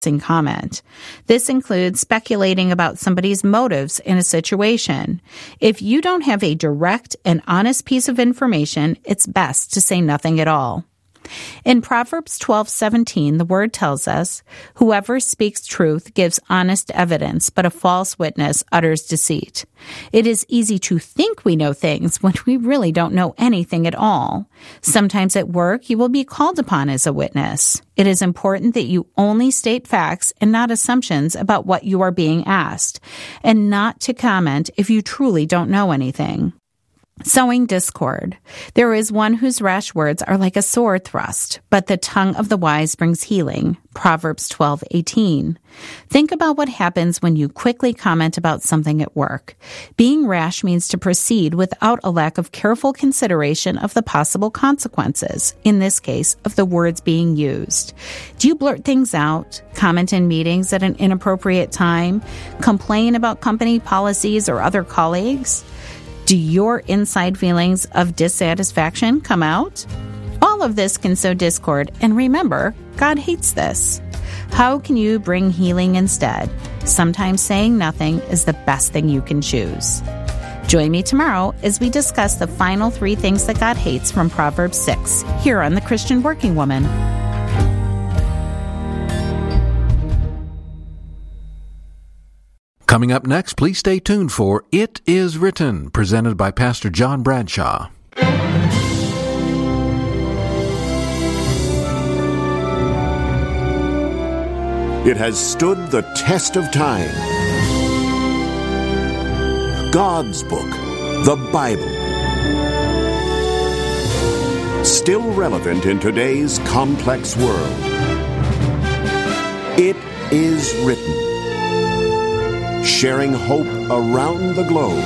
comment. This includes speculating about somebody's motives in a situation. If you don't have a direct and honest piece of information, it's best to say nothing at all. In Proverbs 12:17, the word tells us, "Whoever speaks truth gives honest evidence, but a false witness utters deceit." It is easy to think we know things when we really don't know anything at all. Sometimes at work, you will be called upon as a witness. It is important that you only state facts and not assumptions about what you are being asked, and not to comment if you truly don't know anything. Sowing discord. There is one whose rash words are like a sword thrust, but the tongue of the wise brings healing. Proverbs 12:18. Think about what happens when you quickly comment about something at work. Being rash means to proceed without a lack of careful consideration of the possible consequences, in this case, of the words being used. Do you blurt things out, comment in meetings at an inappropriate time, complain about company policies or other colleagues? Do your inside feelings of dissatisfaction come out? All of this can sow discord, and remember, God hates this. How can you bring healing instead? Sometimes saying nothing is the best thing you can choose. Join me tomorrow as we discuss the final 3 things that God hates from Proverbs 6, here on The Christian Working Woman. Coming up next, please stay tuned for It Is Written, presented by Pastor John Bradshaw. It has stood the test of time. God's book, the Bible. Still relevant in today's complex world. It is written. Sharing hope around the globe.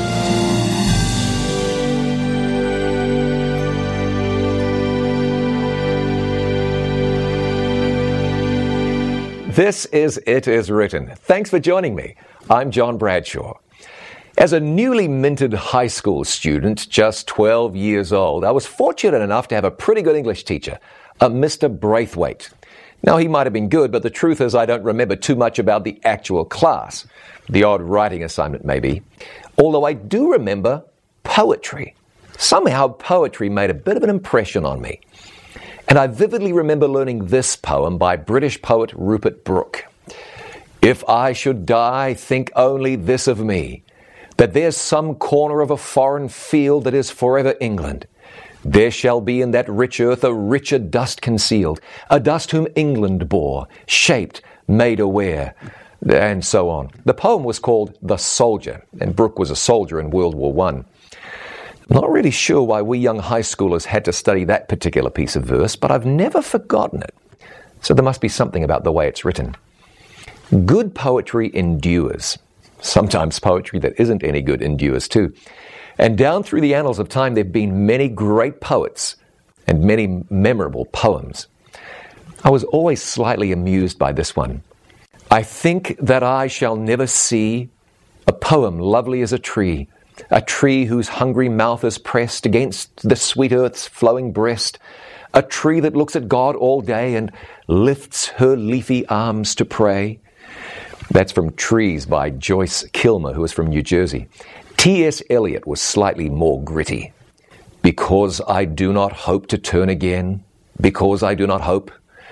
This is It Is Written. Thanks for joining me. I'm John Bradshaw. As a newly minted high school student, just 12 years old, I was fortunate enough to have a pretty good English teacher, a Mr. Braithwaite. Now, he might have been good, but the truth is I don't remember too much about the actual class. The odd writing assignment, maybe. Although I do remember poetry. Somehow poetry made a bit of an impression on me. And I vividly remember learning this poem by British poet Rupert Brooke. If I should die, think only this of me, that there's some corner of a foreign field that is forever England. There shall be in that rich earth a richer dust concealed, a dust whom England bore, shaped, made aware, and so on. The poem was called The Soldier, and Brooke was a soldier in World War I. Not really sure why we young high schoolers had to study that particular piece of verse, but I've never forgotten it. So there must be something about the way it's written. Good poetry endures. Sometimes poetry that isn't any good endures too. And down through the annals of time, there have been many great poets and many memorable poems. I was always slightly amused by this one. I think that I shall never see a poem lovely as a tree whose hungry mouth is pressed against the sweet earth's flowing breast, a tree that looks at God all day and lifts her leafy arms to pray. That's from Trees by Joyce Kilmer, who is from New Jersey. T.S. Eliot was slightly more gritty. Because I do not hope to turn again, because I do not hope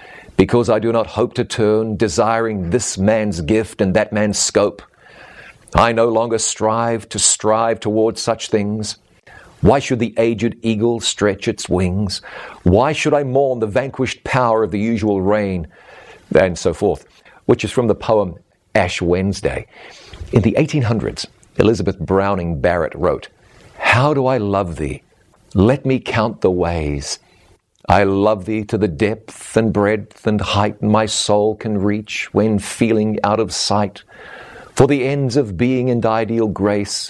to turn, desiring this man's gift and that man's scope. I no longer strive towards such things. Why should the aged eagle stretch its wings? Why should I mourn the vanquished power of the usual rain? And so forth, which is from the poem Ash Wednesday. In the 1800s, Elizabeth Browning Barrett wrote, "How do I love thee? Let me count the ways. I love thee to the depth and breadth and height my soul can reach when feeling out of sight, for the ends of being and ideal grace."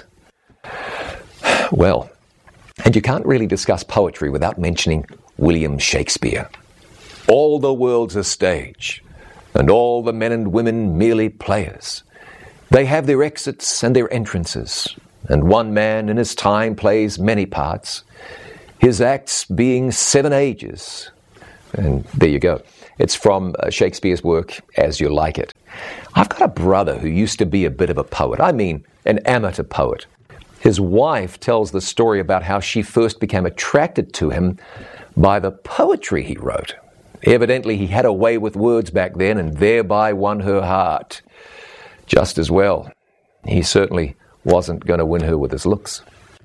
Well, and you can't really discuss poetry without mentioning William Shakespeare. All the world's a stage, and all the men and women merely players. They have their exits and their entrances, and one man in his time plays many parts, his acts being 7 ages. And there you go. It's from Shakespeare's work, As You Like It. I've got a brother who used to be a bit of a poet. I mean, an amateur poet. His wife tells the story about how she first became attracted to him by the poetry he wrote. Evidently, he had a way with words back then and thereby won her heart. Just as well, he certainly wasn't going to win her with his looks.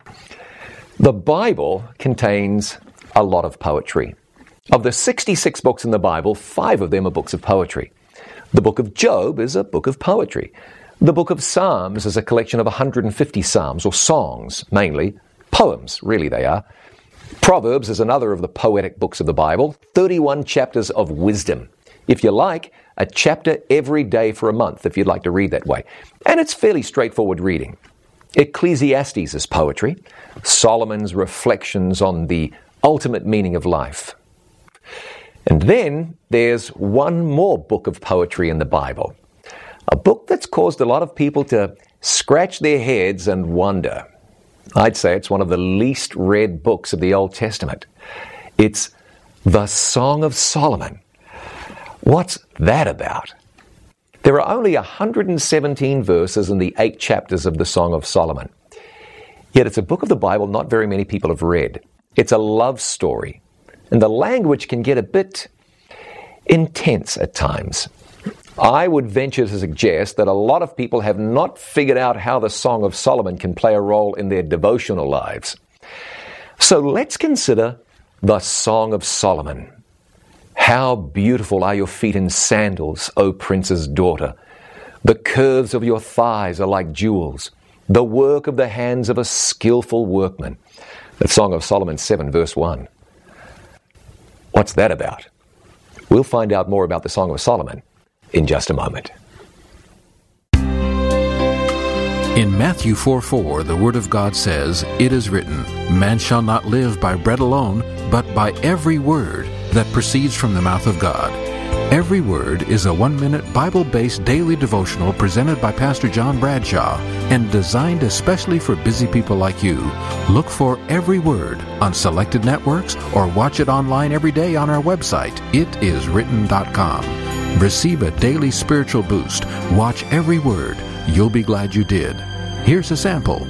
The Bible contains a lot of poetry. Of the 66 books in the Bible, 5 of them are books of poetry. The book of Job is a book of poetry. The book of Psalms is a collection of 150 psalms, or songs, mainly. Poems, really they are. Proverbs is another of the poetic books of the Bible. 31 chapters of wisdom. If you like, a chapter every day for a month, if you'd like to read that way. And it's fairly straightforward reading. Ecclesiastes is poetry. Solomon's reflections on the ultimate meaning of life. And then there's one more book of poetry in the Bible. A book that's caused a lot of people to scratch their heads and wonder. I'd say it's one of the least read books of the Old Testament. It's the Song of Solomon. What's that about? There are only 117 verses in the 8 chapters of the Song of Solomon. Yet it's a book of the Bible not very many people have read. It's a love story, and the language can get a bit intense at times. I would venture to suggest that a lot of people have not figured out how the Song of Solomon can play a role in their devotional lives. So let's consider the Song of Solomon. How beautiful are your feet in sandals, O prince's daughter. The curves of your thighs are like jewels, the work of the hands of a skillful workman. The Song of Solomon 7, verse 1. What's that about? We'll find out more about the Song of Solomon in just a moment. In Matthew 4:4, the Word of God says, "It is written, man shall not live by bread alone, but by every word that proceeds from the mouth of God." Every Word is a 1-minute Bible-based daily devotional presented by Pastor John Bradshaw and designed especially for busy people like you. Look for Every Word on selected networks or watch it online every day on our website, itiswritten.com. Receive a daily spiritual boost. Watch Every Word. You'll be glad you did. Here's a sample.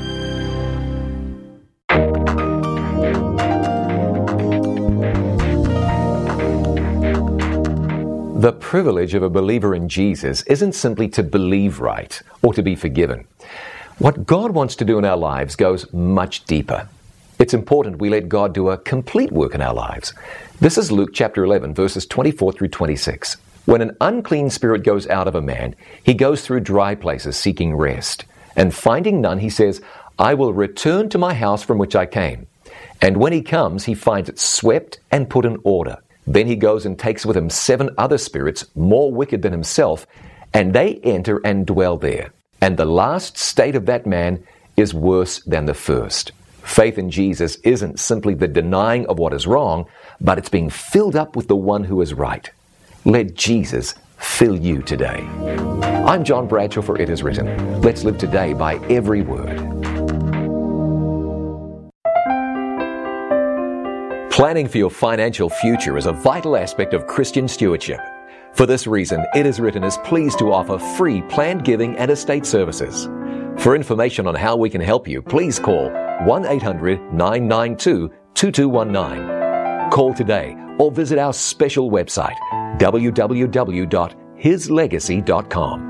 The privilege of a believer in Jesus isn't simply to believe right or to be forgiven. What God wants to do in our lives goes much deeper. It's important we let God do a complete work in our lives. This is Luke chapter 11, verses 24 through 26. When an unclean spirit goes out of a man, he goes through dry places seeking rest. And finding none, he says, "I will return to my house from which I came." And when he comes, he finds it swept and put in order. Then he goes and takes with him 7 other spirits, more wicked than himself, and they enter and dwell there. And the last state of that man is worse than the first. Faith in Jesus isn't simply the denying of what is wrong, but it's being filled up with the one who is right. Let Jesus fill you today. I'm John Bradshaw for It Is Written. Let's live today by every word. Planning for your financial future is a vital aspect of Christian stewardship. For this reason, It Is Written is pleased to offer free planned giving and estate services. For information on how we can help you, please call 1-800-992-2219. Call today or visit our special website, www.hislegacy.com.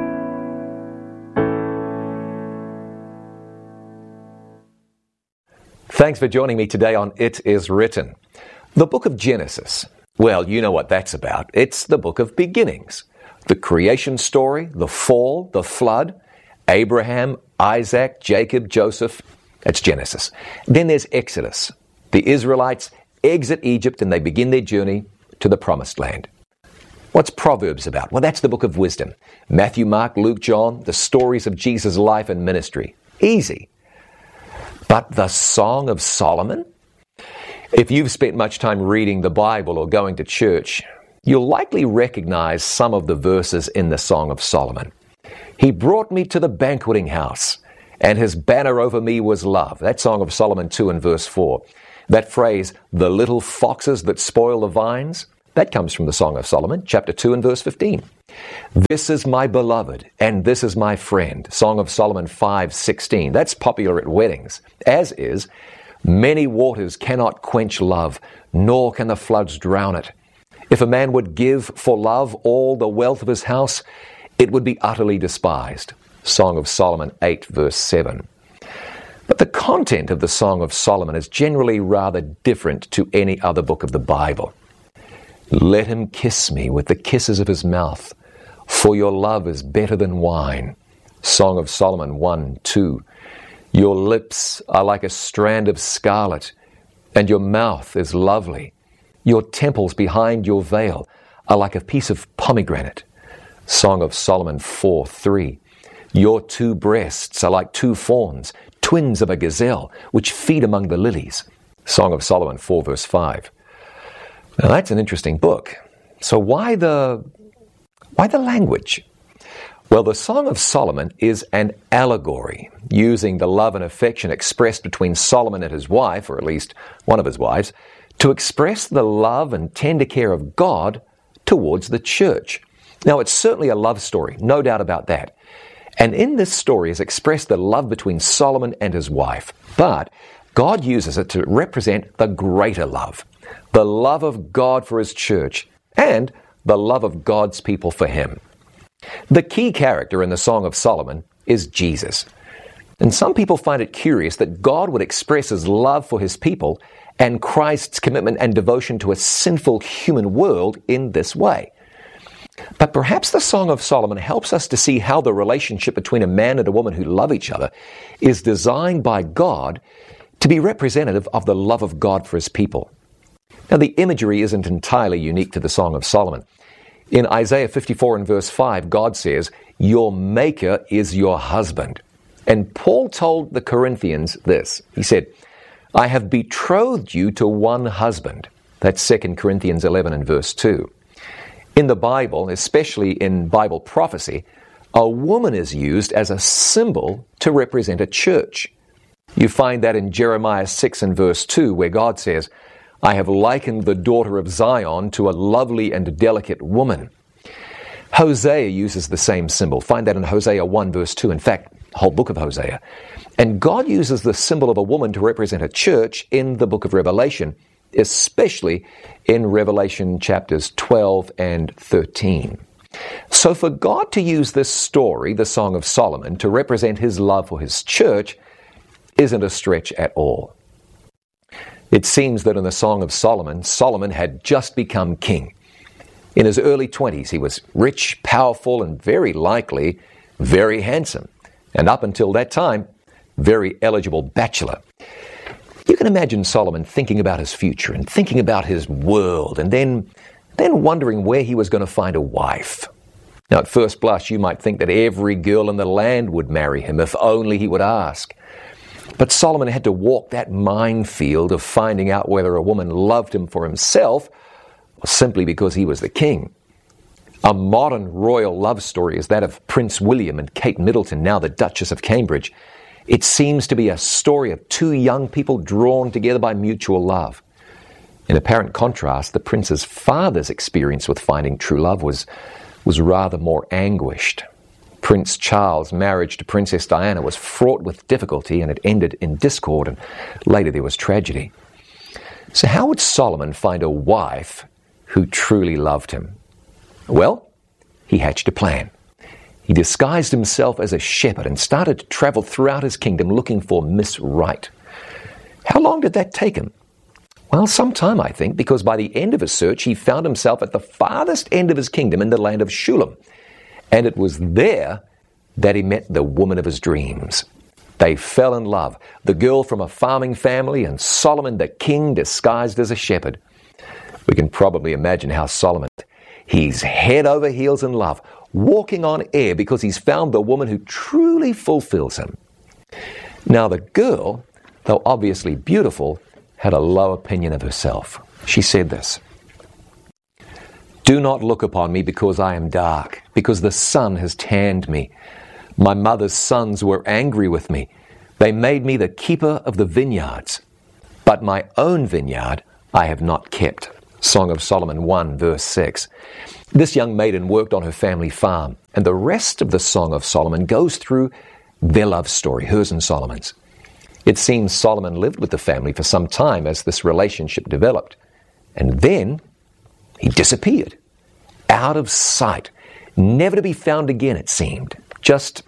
Thanks for joining me today on It Is Written. The book of Genesis. Well, you know what that's about. It's the book of beginnings. The creation story, the fall, the flood, Abraham, Isaac, Jacob, Joseph. That's Genesis. Then there's Exodus. The Israelites exit Egypt and they begin their journey to the Promised Land. What's Proverbs about? Well, that's the book of wisdom. Matthew, Mark, Luke, John, the stories of Jesus' life and ministry. Easy. But the Song of Solomon? If you've spent much time reading the Bible or going to church, you'll likely recognize some of the verses in the Song of Solomon. He brought me to the banqueting house, and his banner over me was love. That's Song of Solomon 2 and verse 4. That phrase, the little foxes that spoil the vines, That comes from the Song of Solomon, chapter 2 and verse 15. This is my beloved, and this is my friend. Song of Solomon 5:16. That's popular at weddings, as is, many waters cannot quench love, nor can the floods drown it. If a man would give for love all the wealth of his house, it would be utterly despised. Song of Solomon 8 verse 7. But the content of the Song of Solomon is generally rather different to any other book of the Bible. Let him kiss me with the kisses of his mouth, for your love is better than wine. Song of Solomon 1:2. Your lips are like a strand of scarlet, and your mouth is lovely. Your temples behind your veil are like a piece of pomegranate. Song of Solomon 4:3. Your two breasts are like two fawns, twins of a gazelle, which feed among the lilies. Song of Solomon 4 verse 5. Now that's an interesting book. So why the language? Well, the Song of Solomon is an allegory, using the love and affection expressed between Solomon and his wife, or at least one of his wives, to express the love and tender care of God towards the church. Now, it's certainly a love story, no doubt about that. And in this story is expressed the love between Solomon and his wife. But God uses it to represent the greater love, the love of God for his church, and the love of God's people for him. The key character in the Song of Solomon is Jesus. And some people find it curious that God would express his love for his people and Christ's commitment and devotion to a sinful human world in this way. But perhaps the Song of Solomon helps us to see how the relationship between a man and a woman who love each other is designed by God to be representative of the love of God for his people. Now, the imagery isn't entirely unique to the Song of Solomon. In Isaiah 54 and verse 5, God says, "Your maker is your husband." And Paul told the Corinthians this. He said, "I have betrothed you to one husband." That's 2 Corinthians 11 and verse 2. In the Bible, especially in Bible prophecy, a woman is used as a symbol to represent a church. You find that in Jeremiah 6 and verse 2, where God says, "I have likened the daughter of Zion to a lovely and delicate woman." Hosea uses the same symbol. Find that in Hosea 1 verse 2. In fact, the whole book of Hosea. And God uses the symbol of a woman to represent a church in the book of Revelation, especially in Revelation chapters 12 and 13. So for God to use this story, the Song of Solomon, to represent his love for his church isn't a stretch at all. It seems that in the Song of Solomon, Solomon had just become king. In his early 20s, he was rich, powerful, and very likely very handsome. And up until that time, very eligible bachelor. You can imagine Solomon thinking about his future and thinking about his world and then wondering where he was going to find a wife. Now, at first blush, you might think that every girl in the land would marry him if only he would ask. But Solomon had to walk that minefield of finding out whether a woman loved him for himself or simply because he was the king. A modern royal love story is that of Prince William and Kate Middleton, now the Duchess of Cambridge. It seems to be a story of two young people drawn together by mutual love. In apparent contrast, the prince's father's experience with finding true love was rather more anguished. Prince Charles' marriage to Princess Diana was fraught with difficulty, and it ended in discord, and later there was tragedy. So how would Solomon find a wife who truly loved him? Well, he hatched a plan. He disguised himself as a shepherd and started to travel throughout his kingdom looking for Miss Right. How long did that take him? Well, some time, I think, because by the end of his search, he found himself at the farthest end of his kingdom in the land of Shulam. And it was there that he met the woman of his dreams. They fell in love, the girl from a farming family and Solomon the king disguised as a shepherd. We can probably imagine how Solomon, he's head over heels in love, walking on air because he's found the woman who truly fulfills him. Now the girl, though obviously beautiful, had a low opinion of herself. She said this, "Do not look upon me because I am dark, because the sun has tanned me. My mother's sons were angry with me. They made me the keeper of the vineyards. But my own vineyard I have not kept." Song of Solomon 1, verse 6. This young maiden worked on her family farm, and the rest of the Song of Solomon goes through their love story, hers and Solomon's. It seems Solomon lived with the family for some time as this relationship developed, and then he disappeared, out of sight, never to be found again, it seemed, just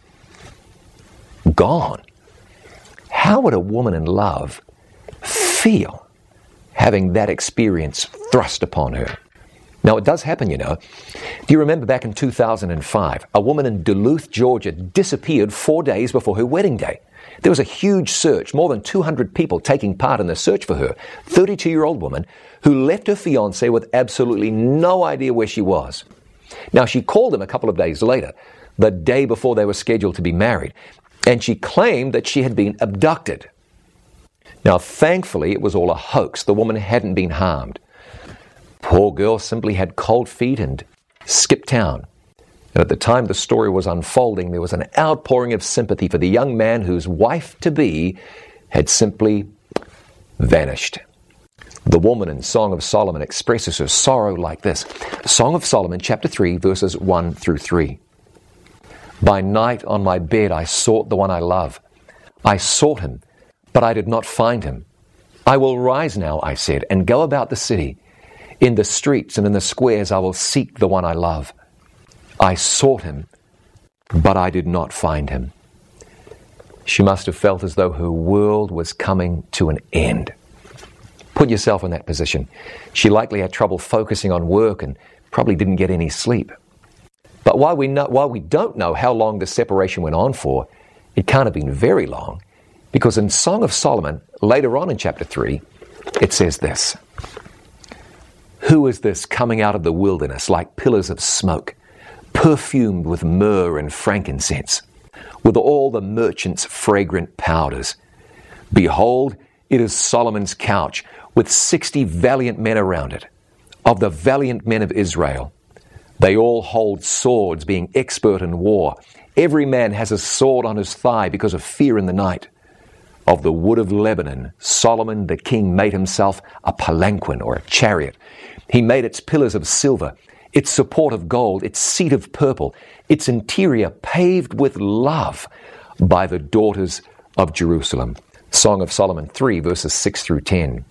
gone. How would a woman in love feel having that experience thrust upon her? Now, it does happen, you know. Do you remember back in 2005, a woman in Duluth, Georgia disappeared 4 days before her wedding day? There was a huge search, more than 200 people taking part in the search for her. 32-year-old woman who left her fiancé with absolutely no idea where she was. Now, she called him a couple of days later, the day before they were scheduled to be married, and she claimed that she had been abducted. Now, thankfully, it was all a hoax. The woman hadn't been harmed. Poor girl simply had cold feet and skipped town. And at the time the story was unfolding, there was an outpouring of sympathy for the young man whose wife-to-be had simply vanished. The woman in Song of Solomon expresses her sorrow like this. Song of Solomon, chapter 3, verses 1 through 3. By night on my bed I sought the one I love. I sought him, but I did not find him. I will rise now, I said, and go about the city. In the streets and in the squares I will seek the one I love. I sought him, but I did not find him. She must have felt as though her world was coming to an end. Put yourself in that position. She likely had trouble focusing on work and probably didn't get any sleep. But while we don't know how long the separation went on for, it can't have been very long, because in Song of Solomon, later on in chapter 3, it says this. Who is this coming out of the wilderness like pillars of smoke, perfumed with myrrh and frankincense, with all the merchants' fragrant powders? Behold, it is Solomon's couch, with 60 valiant men around it, of the valiant men of Israel. They all hold swords, being expert in war. Every man has a sword on his thigh because of fear in the night. Of the wood of Lebanon, Solomon the king made himself a palanquin or a chariot. He made its pillars of silver, its support of gold, its seat of purple, its interior paved with love by the daughters of Jerusalem. Song of Solomon 3, verses 6 through 10.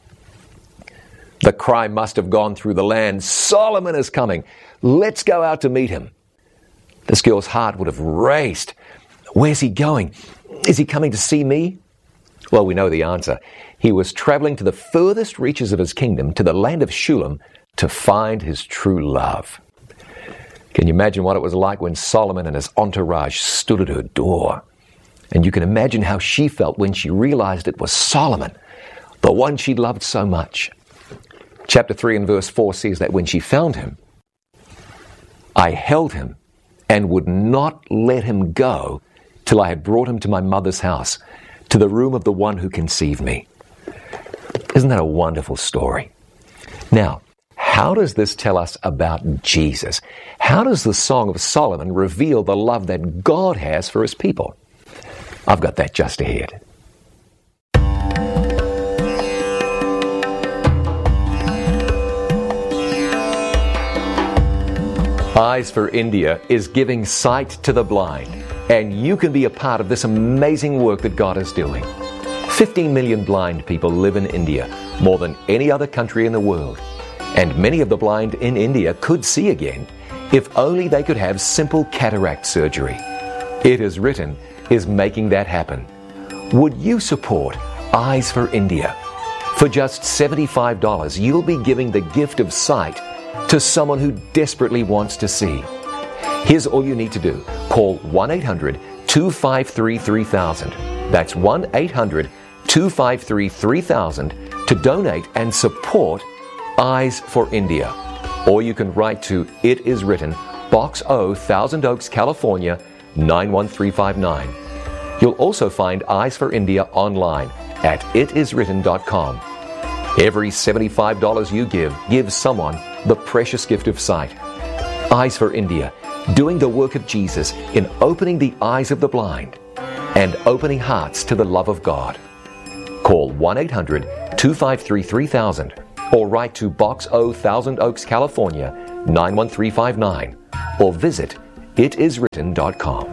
The cry must have gone through the land, Solomon is coming. Let's go out to meet him. This girl's heart would have raced. Where's he going? Is he coming to see me? Well, we know the answer. He was traveling to the furthest reaches of his kingdom, to the land of Shulam, to find his true love. Can you imagine what it was like when Solomon and his entourage stood at her door? And you can imagine how she felt when she realized it was Solomon, the one she loved so much. Chapter 3 and verse 4 says that when she found him, I held him and would not let him go till I had brought him to my mother's house, to the room of the one who conceived me. Isn't that a wonderful story? Now, how does this tell us about Jesus? How does the Song of Solomon reveal the love that God has for his people? I've got that just ahead. Eyes for India is giving sight to the blind, and you can be a part of this amazing work that God is doing. 15 million blind people live in India, more than any other country in the world. And many of the blind in India could see again if only they could have simple cataract surgery. It Is Written is making that happen. Would you support Eyes for India? For just $75, you'll be giving the gift of sight to someone who desperately wants to see. Here's all you need to do. Call 1-800-253-3000. That's 1-800-253-3000 to donate and support Eyes for India. Or you can write to It Is Written, Box O, Thousand Oaks, California, 91359. You'll also find Eyes for India online at itiswritten.com. Every $75 you give someone the precious gift of sight. Eyes for India, doing the work of Jesus in opening the eyes of the blind and opening hearts to the love of God. Call 1-800-253-3000 or write to Box O, Thousand Oaks, California, 91359, or visit itiswritten.com.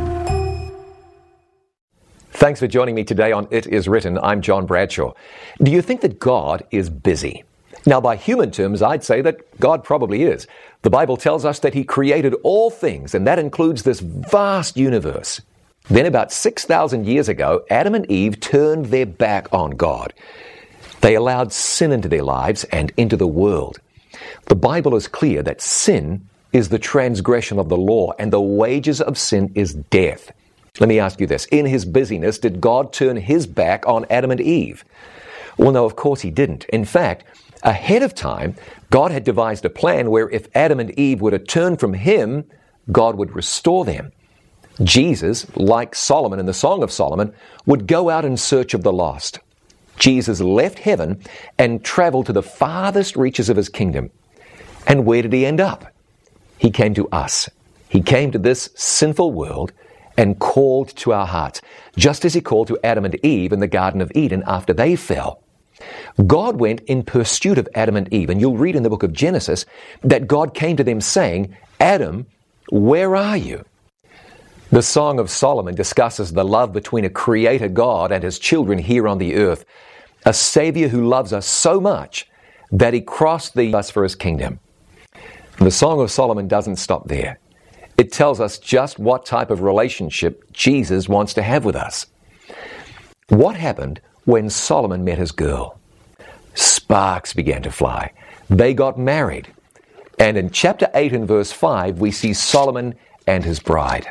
Thanks for joining me today on It Is Written. I'm John Bradshaw. Do you think that God is busy? Now, by human terms, I'd say that God probably is. The Bible tells us that He created all things, and that includes this vast universe. Then about 6,000 years ago, Adam and Eve turned their back on God. They allowed sin into their lives and into the world. The Bible is clear that sin is the transgression of the law, and the wages of sin is death. Let me ask you this. In His busyness, did God turn His back on Adam and Eve? Well, no, of course He didn't. In fact, ahead of time, God had devised a plan where if Adam and Eve were to turn from Him, God would restore them. Jesus, like Solomon in the Song of Solomon, would go out in search of the lost. Jesus left heaven and traveled to the farthest reaches of His kingdom. And where did He end up? He came to us. He came to this sinful world and called to our hearts, just as He called to Adam and Eve in the Garden of Eden after they fell. God went in pursuit of Adam and Eve, and you'll read in the book of Genesis that God came to them saying, "Adam, where are you?" The Song of Solomon discusses the love between a creator God and His children here on the earth, a Savior who loves us so much that He crossed us for His kingdom. The Song of Solomon doesn't stop there. It tells us just what type of relationship Jesus wants to have with us. What happened when Solomon met his girl? Sparks began to fly. They got married. And in chapter 8 and verse 5, we see Solomon and his bride.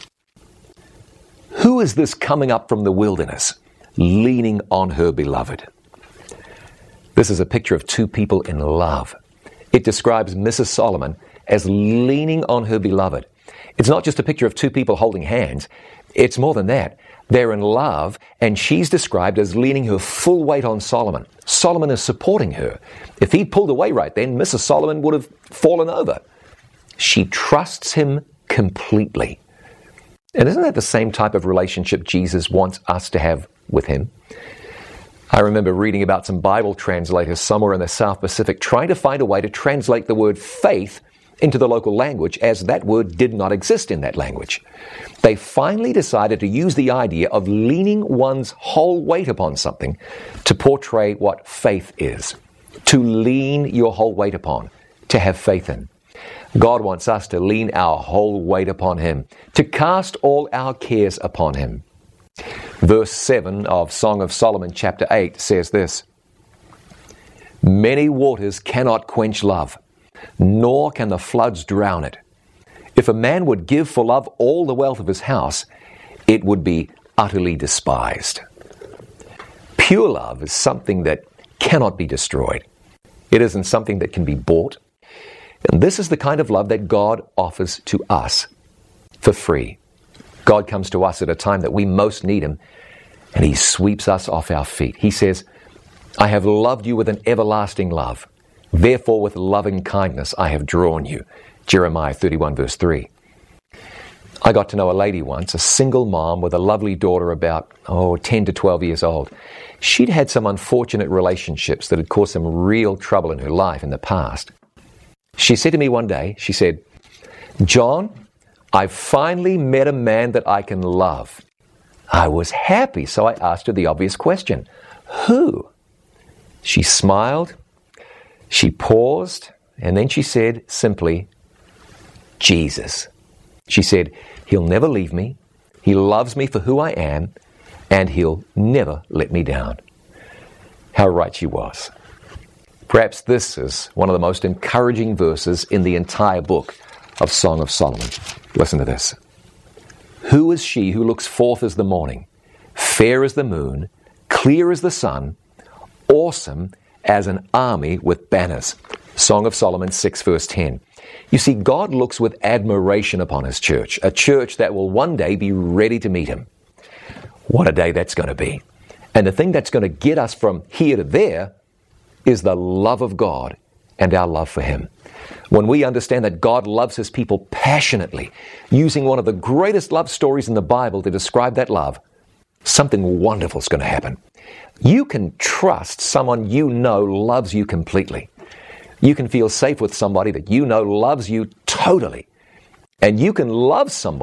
Who is this coming up from the wilderness, leaning on her beloved? This is a picture of two people in love. It describes Mrs. Solomon as leaning on her beloved. It's not just a picture of two people holding hands. It's more than that. They're in love, and she's described as leaning her full weight on Solomon. Solomon is supporting her. If he'd pulled away right then, Mrs. Solomon would have fallen over. She trusts him completely. And isn't that the same type of relationship Jesus wants us to have with Him? I remember reading about some Bible translators somewhere in the South Pacific trying to find a way to translate the word faith into the local language, as that word did not exist in that language. They finally decided to use the idea of leaning one's whole weight upon something to portray what faith is. To lean your whole weight upon, to have faith in. God wants us to lean our whole weight upon Him, to cast all our cares upon Him. Verse 7 of Song of Solomon chapter 8 says this, "Many waters cannot quench love, nor can the floods drown it. If a man would give for love all the wealth of his house, it would be utterly despised." Pure love is something that cannot be destroyed. It isn't something that can be bought. And this is the kind of love that God offers to us for free. God comes to us at a time that we most need Him, and He sweeps us off our feet. He says, "I have loved you with an everlasting love. Therefore, with loving kindness, I have drawn you." Jeremiah 31 verse 3. I got to know a lady once, a single mom with a lovely daughter about 10 to 12 years old. She'd had some unfortunate relationships that had caused some real trouble in her life in the past. She said to me one day, she said, "John, I've finally met a man that I can love." I was happy, so I asked her the obvious question, "Who?" She smiled, she paused, and then she said simply, "Jesus." She said, "He'll never leave me, He loves me for who I am, and He'll never let me down." How right she was. Perhaps this is one of the most encouraging verses in the entire book of Song of Solomon. Listen to this. "Who is she who looks forth as the morning, fair as the moon, clear as the sun, awesome as an army with banners?" Song of Solomon 6 verse 10. You see, God looks with admiration upon His church, a church that will one day be ready to meet Him. What a day that's going to be. And the thing that's going to get us from here to there is the love of God and our love for Him. When we understand that God loves His people passionately, using one of the greatest love stories in the Bible to describe that love, something wonderful is going to happen. You can trust someone you know loves you completely. You can feel safe with somebody that you know loves you totally. And you can love somebody